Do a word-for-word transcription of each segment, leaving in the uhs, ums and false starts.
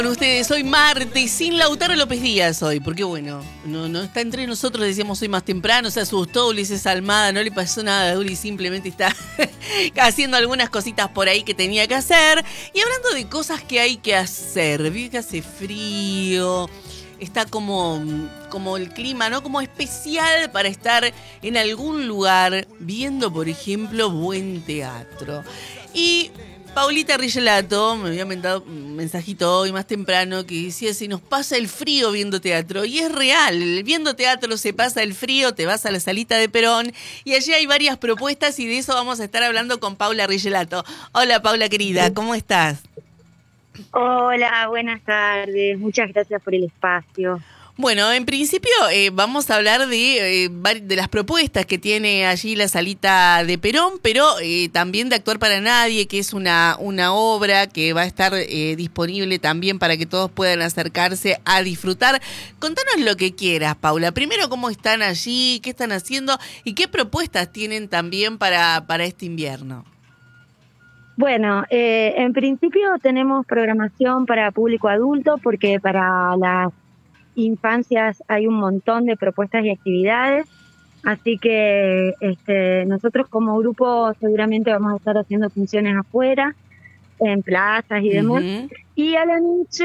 Con ustedes, hoy martes, sin Lautaro López Díaz hoy, porque bueno, no, no está entre nosotros, decíamos hoy más temprano, se asustó Ulises Almada, no le pasó nada, Uli simplemente está haciendo algunas cositas por ahí que tenía que hacer. Y hablando de cosas que hay que hacer, vi que hace frío, está como, como el clima, ¿no? Como especial para estar en algún lugar viendo, por ejemplo, buen teatro. Y Paulita Rigelato me había mandado un mensajito hoy más temprano que decía: si nos pasa el frío viendo teatro, y es real, viendo teatro se pasa el frío, te vas a la salita de Perón y allí hay varias propuestas y de eso vamos a estar hablando con Paula Rigelato. Hola Paula querida, ¿cómo estás? Hola, buenas tardes, muchas gracias por el espacio. Bueno, en principio eh, vamos a hablar de, eh, de las propuestas que tiene allí la salita de Perón, pero eh, también de Actuar para Nadie, que es una, una obra que va a estar eh, disponible también para que todos puedan acercarse a disfrutar. Contanos lo que quieras, Paula. Primero, ¿cómo están allí? ¿Qué están haciendo? ¿Y qué propuestas tienen también para, para este invierno? Bueno, eh, en principio tenemos programación para público adulto porque para las infancias hay un montón de propuestas y actividades, así que este, nosotros como grupo seguramente vamos a estar haciendo funciones afuera, en plazas y demás, uh-huh. Y a la noche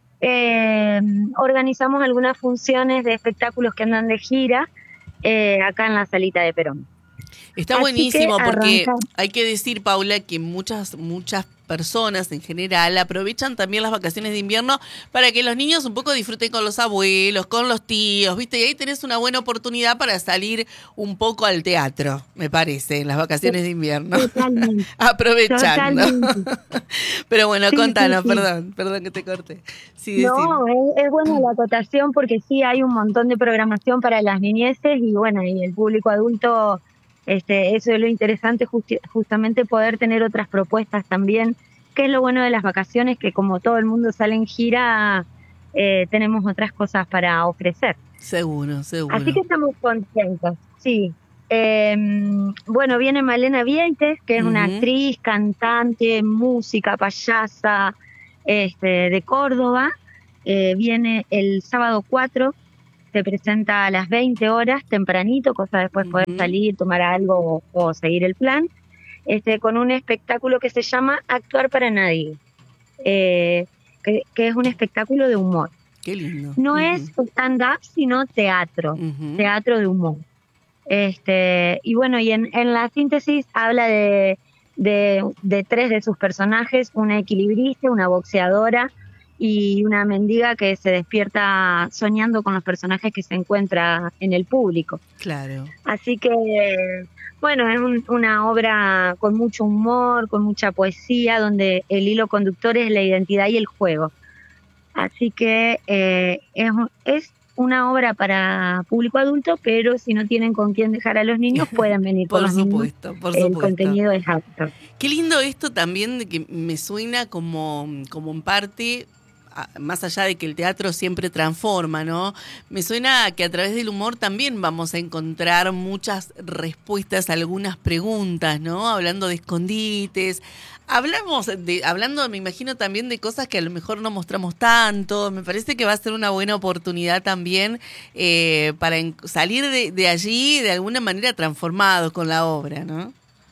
eh, organizamos algunas funciones de espectáculos que andan de gira eh, acá en la salita de Perón. Está buenísimo porque hay que decir, Paula, que muchas, muchas personas en general aprovechan también las vacaciones de invierno para que los niños un poco disfruten con los abuelos, con los tíos, ¿viste? Y ahí tenés una buena oportunidad para salir un poco al teatro, me parece, en las vacaciones de invierno. Totalmente. Aprovechando. Totalmente. Pero bueno, sí, contanos, sí, sí. perdón, perdón que te corte. Sí, no, es, es buena la acotación porque sí hay un montón de programación para las niñeces y bueno, y el público adulto. Este, eso es lo interesante, justi- justamente poder tener otras propuestas también, que es lo bueno de las vacaciones, que como todo el mundo sale en gira, eh, tenemos otras cosas para ofrecer. Seguro, seguro. Así que estamos contentos, sí. Eh, bueno, viene Malena Vieites, que es uh-huh. una actriz, cantante, música, payasa, este, de Córdoba. Eh, viene el sábado cuatro. Se presenta a las veinte horas, tempranito, cosa de después uh-huh. poder salir, tomar algo o, o seguir el plan, este, con un espectáculo que se llama Actuar para Nadie, eh, que, que es un espectáculo de humor. Qué lindo. No uh-huh. es stand-up, sino teatro, uh-huh. teatro de humor. Este, y bueno, y en, en la síntesis habla de, de, de tres de sus personajes, una equilibrista, una boxeadora, y una mendiga que se despierta soñando con los personajes que se encuentra en el público. Claro. Así que, bueno, es un, una obra con mucho humor, con mucha poesía, donde el hilo conductor es la identidad y el juego. Así que eh, es, es una obra para público adulto, pero si no tienen con quién dejar a los niños, pueden venir por con los supuesto, niños. Por el supuesto. contenido es apto. Qué lindo esto también, de que me suena como, como en parte, más allá de que el teatro siempre transforma, ¿no? Me suena que a través del humor también vamos a encontrar muchas respuestas a algunas preguntas, ¿no? Hablando de escondites, hablamos de, hablando, me imagino, también de cosas que a lo mejor no mostramos tanto. Me parece que va a ser una buena oportunidad también eh, para en, salir de, de allí de alguna manera transformados con la obra, ¿no?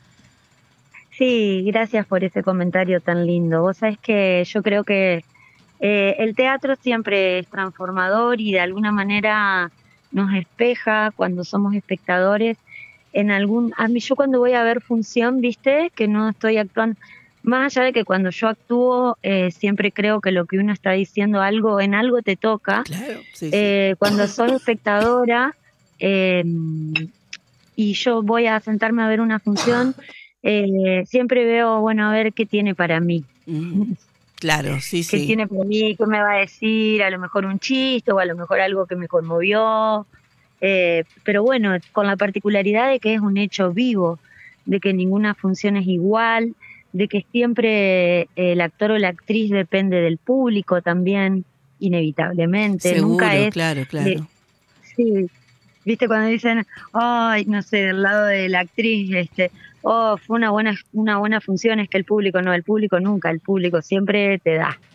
Sí, gracias por ese comentario tan lindo. Vos sabés que yo creo que eh, el teatro siempre es transformador y de alguna manera nos espeja cuando somos espectadores. En algún, a mí yo cuando voy a ver función, viste, que no estoy actuando, más allá de que cuando yo actúo eh, siempre creo que lo que uno está diciendo algo en algo te toca. Claro, sí, eh, sí. Cuando sos espectadora eh, y yo voy a sentarme a ver una función. Eh, siempre veo, bueno, a ver qué tiene para mí. Mm, claro, sí, ¿Qué sí. tiene para mí? ¿Qué me va a decir? A lo mejor un chiste o a lo mejor algo que me conmovió. Eh, pero bueno, con la particularidad de que es un hecho vivo, de que ninguna función es igual, de que siempre el actor o la actriz depende del público también, inevitablemente. Seguro, Nunca es claro, claro. De, sí, viste cuando dicen, ay, no sé, del lado de la actriz, este, oh, fue una buena, una buena función, es que el público no, el público nunca, el público siempre te da.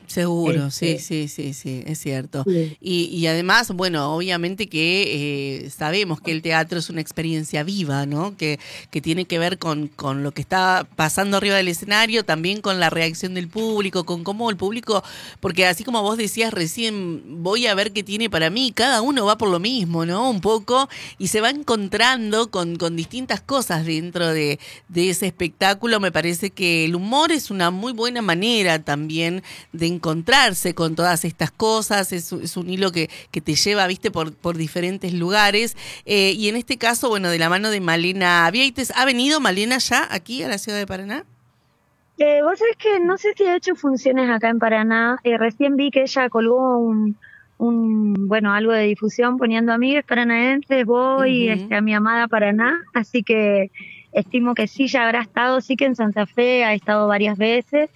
Seguro, Este, sí, sí, sí, sí, es cierto. sí. Y, y además, bueno, obviamente que eh, sabemos que el teatro es una experiencia viva, ¿no? Que, que tiene que ver con, con lo que está pasando arriba del escenario, también con la reacción del público, con cómo el público, porque así como vos decías recién, voy a ver qué tiene para mí, cada uno va por lo mismo, ¿no? Un poco, y se va encontrando con, con distintas cosas dentro de, de ese espectáculo. Me parece que el humor es una muy buena manera también de encontrarse con todas estas cosas, es, es un hilo que, que te lleva, viste, por, por diferentes lugares, eh, y en este caso, bueno, de la mano de Malena Vieites. ¿Ha venido Malena ya aquí a la ciudad de Paraná? Eh, vos sabés que no sé si ha hecho funciones acá en Paraná. Eh, recién vi que ella colgó un, un, bueno, algo de difusión poniendo amigues paranaenses, voy Ujú. este, a mi amada Paraná, así que estimo que sí, ya habrá estado, sí que en Santa Fe ha estado varias veces,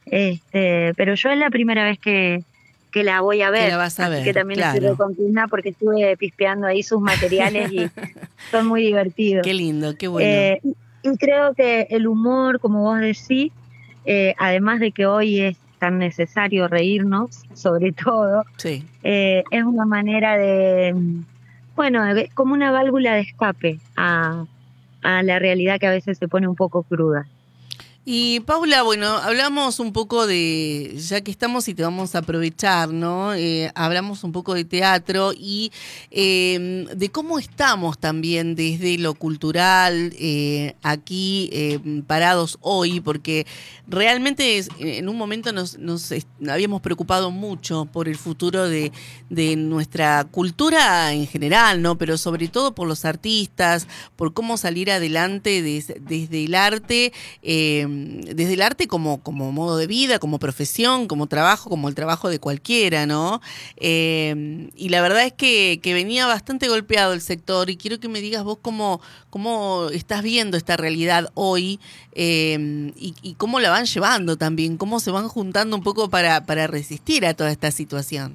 este, pero yo es la primera vez que, que la voy a Que la ver, vas a así que ver, también estoy claro. reconfortada porque estuve pispeando ahí sus materiales y son muy divertidos. Qué lindo, qué bueno. Eh, y y creo que el humor, como vos decís, eh, además de que hoy es tan necesario reírnos, sobre todo, Sí. eh, es una manera de, mm, bueno, de- como una válvula de escape a, a la realidad que a veces se pone un poco cruda. Y Paula, bueno, hablamos un poco de, ya que estamos y te vamos a aprovechar, ¿no? Eh, hablamos un poco de teatro y eh, de cómo estamos también desde lo cultural eh, aquí eh, parados hoy, porque realmente es- en un momento nos, nos est- habíamos preocupado mucho por el futuro de, de nuestra cultura en general, ¿no? Pero sobre todo por los artistas, por cómo salir adelante des- desde el arte. Eh, desde el arte como, como modo de vida, como profesión, como trabajo, como el trabajo de cualquiera, ¿no? Eh, y la verdad es que, que venía bastante golpeado el sector y quiero que me digas vos cómo, cómo estás viendo esta realidad hoy eh, y, y cómo la van llevando también, cómo se van juntando un poco para, para resistir a toda esta situación.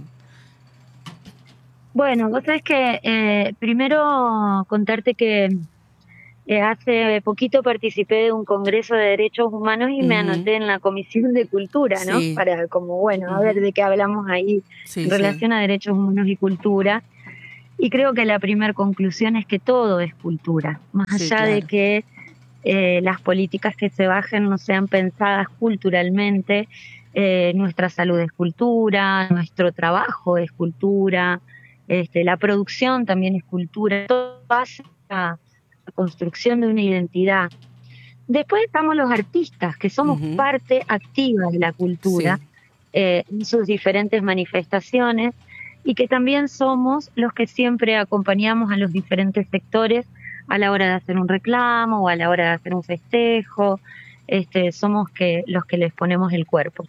Bueno, vos sabés que eh, primero contarte que eh, hace poquito participé de un congreso de derechos humanos y me Ujú. anoté en la Comisión de Cultura, ¿no? Sí, Para como, bueno, a ver ujú. de qué hablamos ahí en Sí, sí, relación a derechos humanos y cultura. Y creo que la primera conclusión es que todo es cultura, más sí, allá de claro. que eh, las políticas que se bajen no sean pensadas culturalmente, eh, nuestra salud es cultura, nuestro trabajo es cultura, este, la producción también es cultura, todo pasa a la construcción de una identidad. Después estamos los artistas, que somos Ujú. parte activa de la cultura Sí. eh, en sus diferentes manifestaciones y que también somos los que siempre acompañamos a los diferentes sectores a la hora de hacer un reclamo o a la hora de hacer un festejo, este, somos que, los que les ponemos el cuerpo.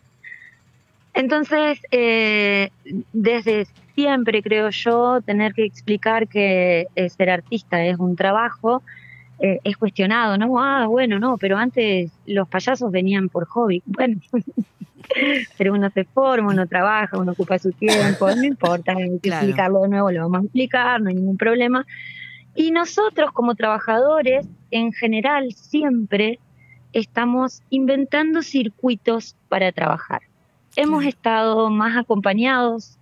Entonces, eh, desde siempre creo yo, tener que explicar que eh, ser artista es un trabajo, eh, es cuestionado, ¿no? Ah, bueno, no, pero antes los payasos venían por hobby. Bueno, pero uno se forma, uno trabaja, uno ocupa su tiempo, no importa, hay que Claro. explicarlo de nuevo, lo vamos a explicar, no hay ningún problema. Y nosotros como trabajadores, en general, siempre estamos inventando circuitos para trabajar. Hemos Claro. estado más acompañados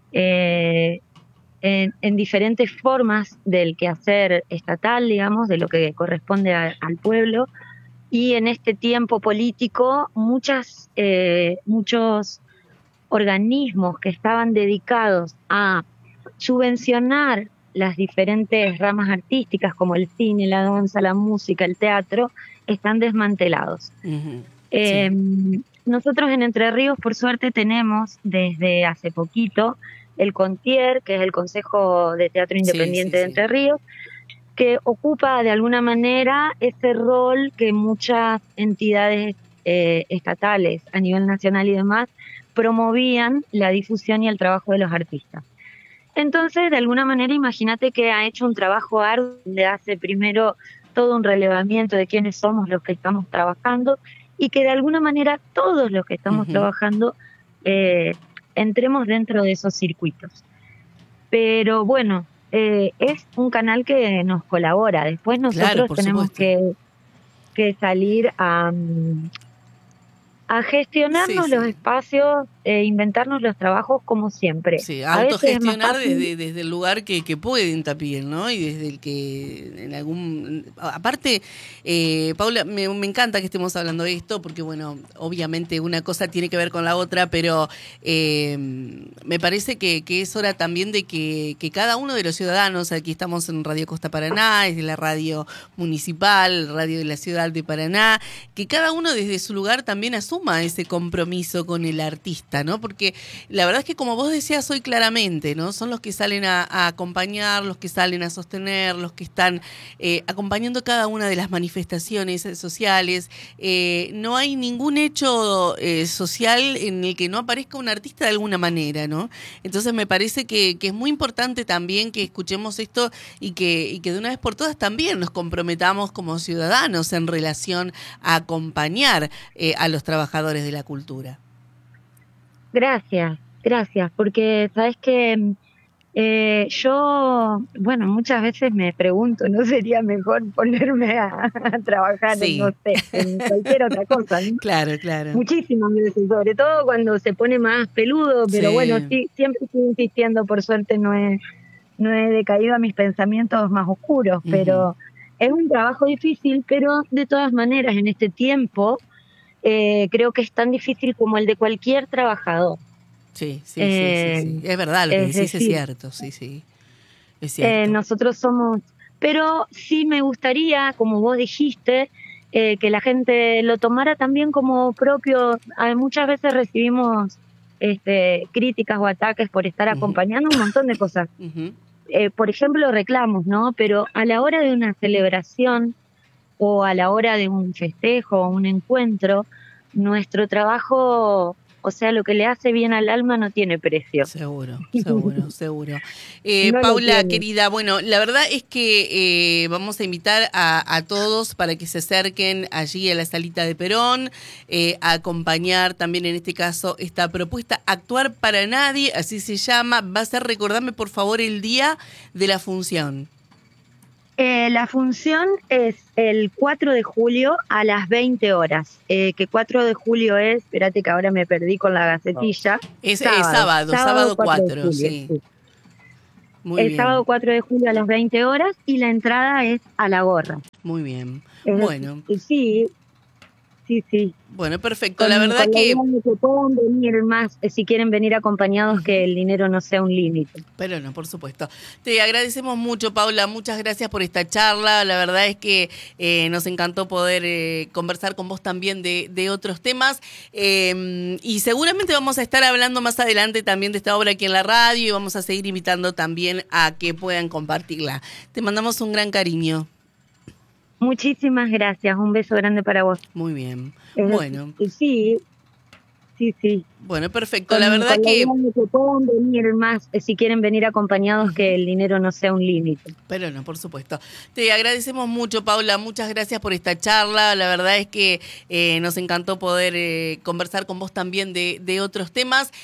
eh, en, en diferentes formas del quehacer estatal, digamos, de lo que corresponde a- al pueblo, y en este tiempo político muchas, eh, muchos organismos que estaban dedicados a subvencionar las diferentes ramas artísticas como el cine, la danza, la música, el teatro, están desmantelados. Ujú. Eh, Sí. Nosotros en Entre Ríos, por suerte, tenemos desde hace poquito el CONTIER, que es el Consejo de Teatro Sí, sí, Independiente de sí. Entre Ríos, que ocupa de alguna manera ese rol que muchas entidades eh, estatales a nivel nacional y demás promovían la difusión y el trabajo de los artistas. Entonces, de alguna manera, imagínate que ha hecho un trabajo arduo, le hace primero todo un relevamiento de quiénes somos los que estamos trabajando y que de alguna manera todos los que estamos Ujú. trabajando eh, entremos dentro de esos circuitos. Pero bueno, eh, es un canal que nos colabora. Después Claro, nosotros por tenemos supuesto. que, que salir a, mm, a Sí, gestionarnos los sí. espacios eh, inventarnos los trabajos como siempre. Sí, A veces es más autogestionar fácil. desde, desde el lugar que, que pueden también, ¿no? Y desde el que en algún... Aparte, eh, Paula, me, me encanta que estemos hablando de esto porque, bueno, obviamente una cosa tiene que ver con la otra, pero eh, me parece que, que es hora también de que, que cada uno de los ciudadanos, aquí estamos en Radio Costa Paraná, es de la radio municipal, radio de la ciudad de Paraná, que cada uno desde su lugar también asuma ese compromiso con el artista, ¿no? Porque la verdad es que como vos decías hoy claramente, ¿no? Son los que salen a, a acompañar, los que salen a sostener, los que están eh, acompañando cada una de las manifestaciones sociales. Eh, no hay ningún hecho eh, social en el que no aparezca un artista de alguna manera, ¿no? Entonces me parece que, que es muy importante también que escuchemos esto y que, y que de una vez por todas también nos comprometamos como ciudadanos en relación a acompañar eh, a los trabajadores de la cultura. Gracias, gracias, porque sabes que eh, yo, bueno, muchas veces me pregunto, ¿no sería mejor ponerme a, a trabajar, Sí. no sé, en cualquier otra cosa, ¿no? Claro, claro. Muchísimas veces, sobre todo cuando se pone más peludo, pero Sí. bueno, sí, siempre estoy insistiendo, por suerte no he, no he decaído a mis pensamientos más oscuros, Ujú. pero es un trabajo difícil, pero de todas maneras en este tiempo eh, creo que es tan difícil como el de cualquier trabajador. Sí, sí, Eh, sí, sí, sí. Es verdad, lo que es decís es decir, cierto, sí, sí. Es eh, cierto. nosotros somos, pero sí me gustaría, como vos dijiste, eh, que la gente lo tomara también como propio. Ah, muchas veces recibimos este, críticas o ataques por estar Ujú. acompañando un montón de cosas. Ujú. Eh, por ejemplo, reclamos, ¿no? Pero a la hora de una celebración o a la hora de un festejo o un encuentro, nuestro trabajo, o sea, lo que le hace bien al alma no tiene precio. Seguro, seguro, seguro. Eh, No lo Paula, tiene. querida, bueno, la verdad es que eh, vamos a invitar a, a todos para que se acerquen allí a la salita de Perón, eh, a acompañar también en este caso esta propuesta, Actuar para Nadie, así se llama. Va a ser, recordame por favor, el día de la función. Eh, la función es el cuatro de julio a las veinte horas, eh, que cuatro de julio es, espérate que ahora me perdí con la gacetilla, Es sábado, eh, sábado, sábado, sábado cuatro de cuatro, julio, sí. sí. Muy El bien, sábado cuatro de julio a las veinte horas y la entrada es a la gorra. muy bien. Es Bueno, decir, sí, sí, sí. bueno, perfecto. Con, La verdad con la que... idea de que puedan venir más, eh, si quieren venir acompañados, que el dinero no sea un límite. Pero no, por supuesto. Te agradecemos mucho, Paula. Muchas gracias por esta charla. La verdad es que eh, nos encantó poder eh, conversar con vos también de, de otros temas. Eh, y seguramente vamos a estar hablando más adelante también de esta obra aquí en la radio y vamos a seguir invitando también a que puedan compartirla. Te mandamos un gran cariño. Muchísimas gracias. Un beso grande para vos. Muy bien. Eh, Bueno. Sí, sí, sí. Bueno, perfecto. Con, la verdad con la que... idea de que puedan venir más, eh, si quieren venir acompañados, que el dinero no sea un límite. Pero no, por supuesto. Te agradecemos mucho, Paula. Muchas gracias por esta charla. La verdad es que eh, nos encantó poder eh, conversar con vos también de, de otros temas.